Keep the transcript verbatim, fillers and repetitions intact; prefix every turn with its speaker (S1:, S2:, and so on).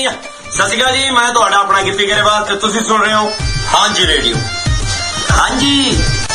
S1: ਨਹੀਂ ਆ। ਸਤਿ ਸ਼੍ਰੀ ਅਕਾਲ ਜੀ, ਮੈਂ ਤੁਹਾਡਾ ਆਪਣਾ ਗਿੱਪੀ ਗਰੇਵਾਲ ਤੇ ਤੁਸੀਂ ਸੁਣ ਰਹੇ ਹੋ ਹਾਂਜੀ ਰੇਡੀਓ। ਹਾਂਜੀ